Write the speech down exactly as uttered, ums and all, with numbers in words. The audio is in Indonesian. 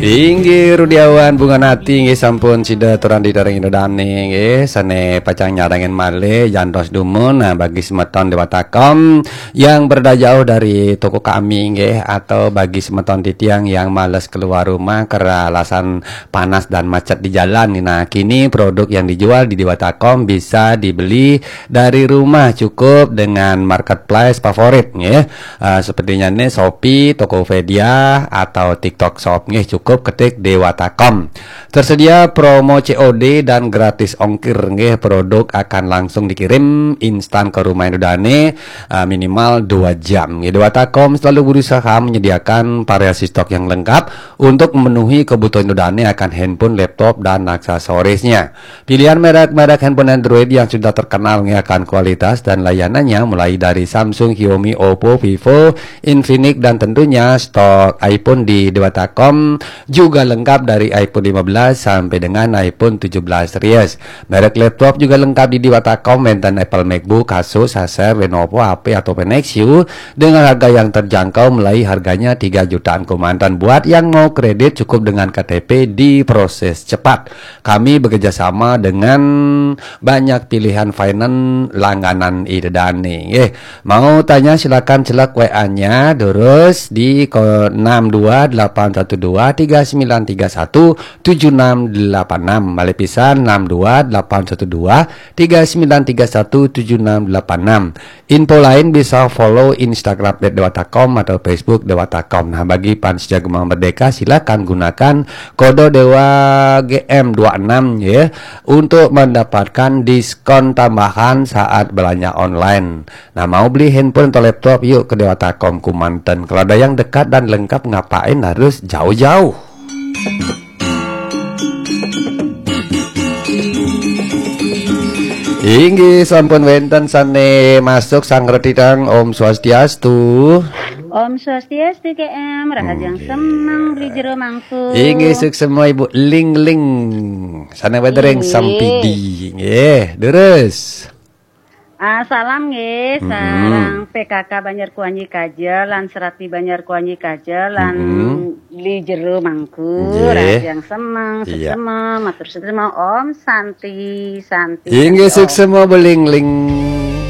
Inggih Rudiawan bunga nati nggih sampun sida turun di dareng Indodane nggih sane pacang nyarengen male jantos dumun. Nah bagi semeton Dewatakom yang berada jauh dari toko kami nggih atau bagi semeton titiang yang males keluar rumah karena alasan panas dan macet di jalan. Nah kini produk yang dijual di Dewatakom bisa dibeli dari rumah cukup dengan marketplace favorit nggih. Uh, sepertinya nih Shopee, Tokopedia atau TikTok Shop nggih cukup cukup ketik Dewatakom. Tersedia promo C O D dan gratis ongkir nggih. Produk akan langsung dikirim instan ke rumah Indodane uh, minimal dua jam. Dewatakom selalu berusaha menyediakan variasi stok yang lengkap untuk memenuhi kebutuhan Indodane akan handphone, laptop dan aksesorisnya. Pilihan merek-merek handphone Android yang sudah terkenal nggih akan kualitas dan layanannya mulai dari Samsung, Xiaomi, Oppo, Vivo, Infinix dan tentunya stok iPhone di Dewatakom juga lengkap dari iPhone lima belas sampai dengan iPhone tujuh belas series. Merek laptop juga lengkap di Dewatakom, enten Apple MacBook, Asus, Acer, Lenovo, H P atau Nexus dengan harga yang terjangkau mulai harganya tiga jutaan komandan. Buat yang mau kredit cukup dengan K T P diproses cepat. Kami bekerja sama dengan banyak pilihan finance langganan Indodane. Eh, mau tanya silakan celak W A-nya terus di enam dua delapan satu dua tiga sembilan tiga satu tujuh enam delapan enam. Balik pisan enam dua delapan satu dua tiga sembilan tiga satu tujuh enam delapan enam. Info lain bisa follow Instagram Dewatakom atau Facebook Dewatakom. Nah, bagi fans Jagemang Merdeka silakan gunakan kode Dewa G M dua puluh enam ya untuk mendapatkan diskon tambahan saat belanja online. Nah, mau beli handphone atau laptop yuk ke Dewatakom Kumanten. Kalau ada yang dekat dan lengkap ngapain harus jauh-jauh. Inggih sampun wenten sane masuk sang retidang. Om Swastiastu. Om Swastiastu K M rahajang okay. Semang beli jero mangku. Inggih suk semua Ibu ling ling sana badereng sampidi nggih terus. Ah, salam nggih, Mm-hmm. sarang P K K Banjar Kuanyi Kaja lan Serati Banjar Kuanyi Kaja lan Mm-hmm. li jero mangku Nggih. rahajang semang Iya. sesema matur sedema Om Santi Santi. Inggih Santi, suk Om. semua beling ling.